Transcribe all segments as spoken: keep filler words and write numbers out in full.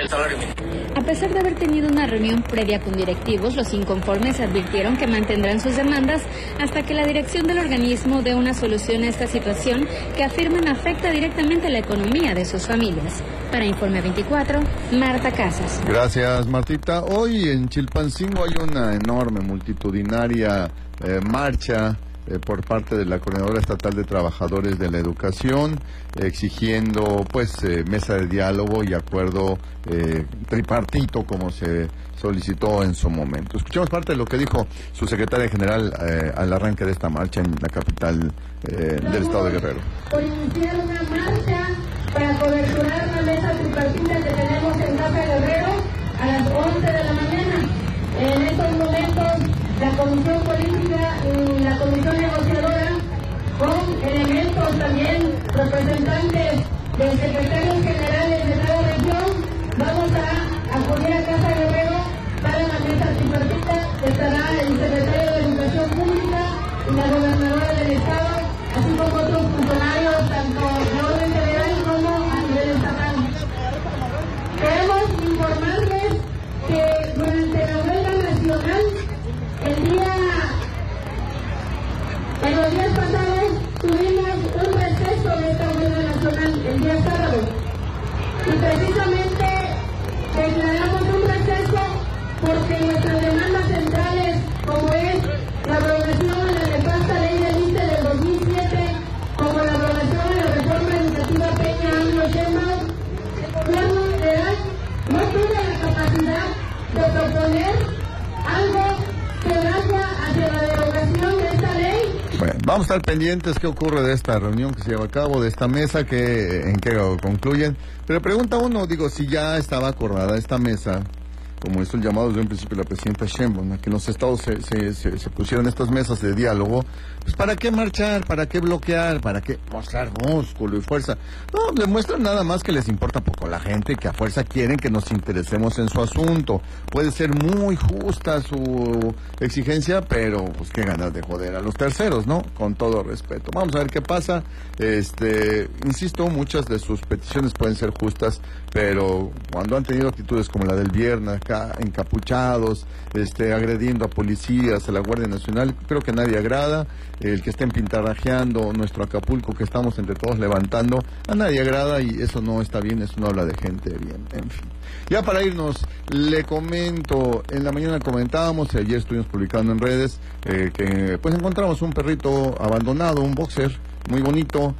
el salario mínimo. A pesar de haber tenido una reunión previa con directivos, los inconformes advirtieron que mantendrán sus demandas hasta que la dirección del organismo dé una solución a esta situación que afirman afecta directamente la economía de sus familias. Para Informe veinticuatro, Marta Casas. Gracias, Martita. Hoy en Chilpancingo hay una enorme, multitudinaria eh, marcha eh, por parte de la Coordinadora Estatal de Trabajadores de la Educación, exigiendo pues eh, mesa de diálogo y acuerdo eh, tripartito, como se solicitó en su momento. Escuchemos parte de lo que dijo su secretaria general eh, al arranque de esta marcha en la capital eh, del estado de Guerrero. Por iniciar una marcha para coberturar la mesa tripartita que tenemos en Casa Guerrero a las once de la mañana. En estos momentos, la Comisión Política y la Comisión Negociadora, con elementos también representantes de secretarios generales de cada región, vamos a acudir a Casa Guerrero para la mesa tripartita. Estará el secretario de Educación Pública y la gobernadora del estado, así como otros funcionarios, tanto de orden federal como a nivel estatal. Queremos informarles que durante la huelga nacional, el día, en los días pasados, tuvimos un receso de esta huelga nacional, el día sábado. Y precisamente declaramos un receso porque nuestras demandas centrales, como es la aprobación de la nefasta ley del I C E del dos mil siete, como la aprobación de la reforma educativa Peña Anglo Sheinbaum, el gobierno federal no tuvo la capacidad de proponer algo que vaya hacia la derogación de esta ley. Bueno, vamos a estar pendientes qué ocurre de esta reunión que se lleva a cabo, de esta mesa, que en qué concluyen. Pero pregunta uno, digo, si ya estaba acordada esta mesa, como hizo el llamado desde un principio la presidenta Sheinbaum, a que en los estados se, se, se, se pusieran estas mesas de diálogo, pues ¿para qué marchar? ¿Para qué bloquear? ¿Para qué mostrar músculo y fuerza? No, demuestran nada más que les importa poco a la gente, que a fuerza quieren que nos interesemos en su asunto. Puede ser muy justa su exigencia, pero pues qué ganas de joder a los terceros, ¿no? Con todo respeto. Vamos a ver qué pasa. Este, insisto, muchas de sus peticiones pueden ser justas, pero cuando han tenido actitudes como la del viernes, encapuchados, este, agrediendo a policías, a la Guardia Nacional, creo que nadie agrada. El que estén pintarrajeando nuestro Acapulco que estamos entre todos levantando, a nadie agrada, y eso no está bien, eso no habla de gente bien, en fin. Ya para irnos, le comento, en la mañana comentábamos, ayer estuvimos publicando en redes, eh, que pues encontramos un perrito abandonado, un boxer, muy bonito,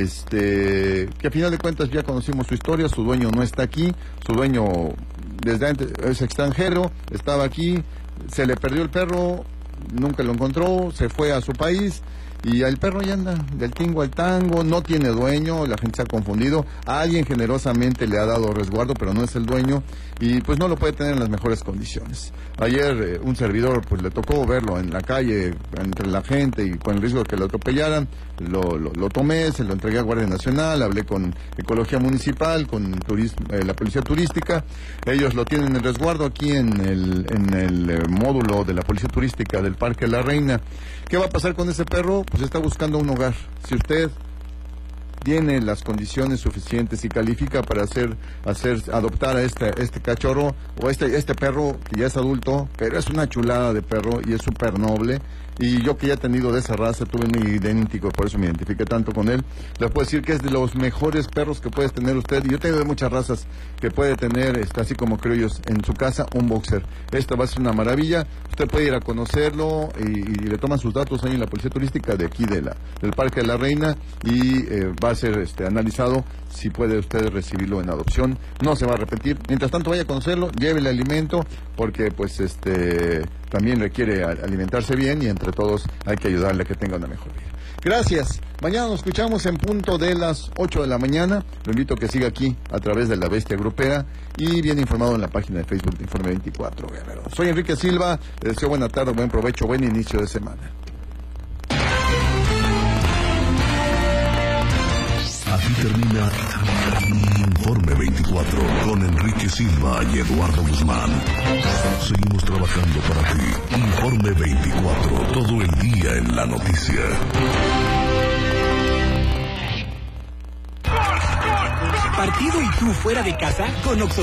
este, que a final de cuentas ya conocimos su historia. Su dueño no está aquí, su dueño desde antes es extranjero, estaba aquí, se le perdió el perro, nunca lo encontró, se fue a su país y el perro ya anda del tingo al tango, no tiene dueño, la gente se ha confundido, alguien generosamente le ha dado resguardo, pero no es el dueño y pues no lo puede tener en las mejores condiciones. Ayer eh, un servidor pues le tocó verlo en la calle entre la gente y con el riesgo de que lo atropellaran, lo, lo, lo tomé, se lo entregué a Guardia Nacional, hablé con Ecología Municipal, con turismo, eh, la Policía Turística, ellos lo tienen en resguardo aquí en el, en el eh, módulo de la Policía Turística del Parque La Reina. ¿Qué va a pasar con ese perro? Pues está buscando un hogar. Si usted tiene las condiciones suficientes y califica para hacer, hacer adoptar a este, este cachorro o este, este perro que ya es adulto, pero es una chulada de perro y es súper noble. Y yo que ya he tenido de esa raza, tuve un idéntico, por eso me identifiqué tanto con él. Le puedo decir que es de los mejores perros que puede tener usted. Y yo tengo de muchas razas que puede tener, este, así como criollos, en su casa, un boxer. Esto va a ser una maravilla. Usted puede ir a conocerlo y, y le toman sus datos ahí en la Policía Turística de aquí, de la, del Parque de la Reina, y eh, va a ser este, analizado si puede usted recibirlo en adopción. No se va a repetir. Mientras tanto, vaya a conocerlo, llévele alimento, porque pues este también requiere alimentarse bien y entre todos hay que ayudarle a que tenga una mejor vida. Gracias. Mañana nos escuchamos en punto de las ocho de la mañana. Lo invito a que siga aquí a través de La Bestia Grupera y bien informado en la página de Facebook de Informe veinticuatro Guerrero. Soy Enrique Silva. Les deseo buena tarde, buen provecho, buen inicio de semana. Aquí termina Informe veinticuatro con Enrique Silva y Eduardo Guzmán. Seguimos trabajando para ti. Informe veinticuatro, todo el día en la noticia. Partido y tú fuera de casa con Oxo.